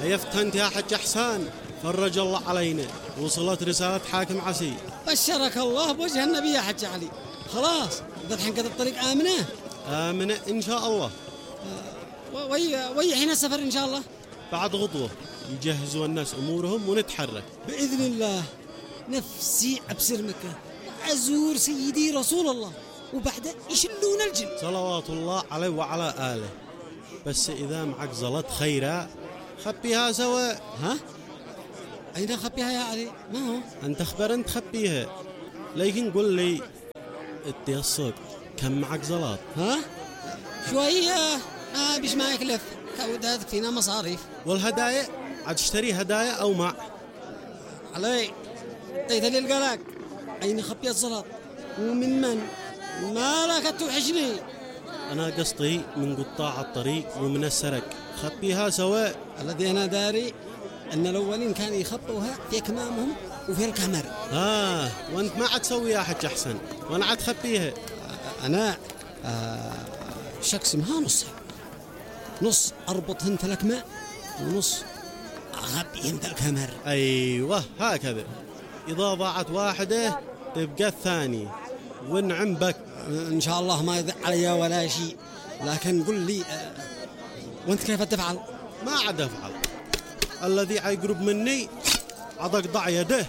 عيفت أنت يا حج أحسان، فرج الله علينا، وصلت رسالة حاكم عسي. بشرك الله بوجه النبي يا حج علي. خلاص الحين قد الطريق آمنة. آمنة إن شاء الله. وي حين السفر إن شاء الله؟ بعد غضوة يجهزوا الناس أمورهم ونتحرك بإذن الله. نفسي أبصر مكة أزور سيدي رسول الله وبعده يشلون الجن صلوات الله عليه وعلى آله. بس إذا معك زلط خيرا خبيها سوا. ها؟ أين أخبيها يا علي؟ ما هو؟ أنت أخبر أنت خبيها، لكن قل لي ادي الصدق كم معك زلط؟ ها؟ شوية بيش ما يكلف كودها فينا مصاريف. والهدايا عاد تشتري هدايا أو مع علي طيت لي القلق. أين خبي الزلط ومن من؟ ما لك توحشني. أنا قصدي من قطاع الطريق ومن السرق، خبيها سوا. الذي أنا داري أن الأولين كانوا يخبوها في كمامهم وفي الكاميرا. وأنت ما عاد تسوي يا حج أحسن، وأنا عاد خبيها. أنا شقسمها نص أربطهن في الكمام ونص أخبيهن في الكاميرا. أيوة هكذا، إذا ضاعت واحدة تبقى الثانية ونعم بك. إن شاء الله ما يضيع علي ولا شيء. لكن قل لي وأنت كيف تفعل؟ ما عاد أفعل، الذي يقرب مني عاد أقطع يده.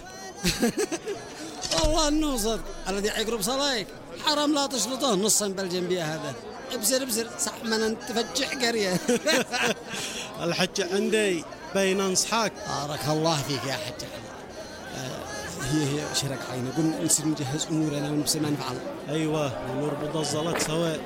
والله النوصد الذي يقرب صلايك حرام لا تشلطه نصا بالجنبية. هذا ابزر صح من أنت تفجع قرية. الحج عندي بين أنصحك. بارك الله فيك يا حج. هي شرك عيني. قلنا نصير نجهز أمورنا ونبصر ما نفعل. أيوة ونربط الزلط سوا.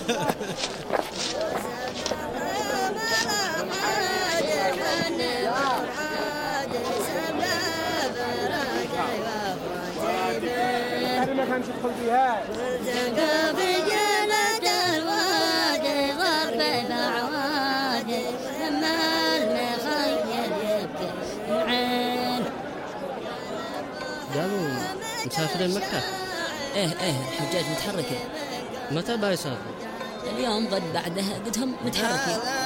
قالوا مسافرين مكة. ايه الحجاج متحركة. متى بيسافروا؟ اليوم غد بعدها قدهم متحركين.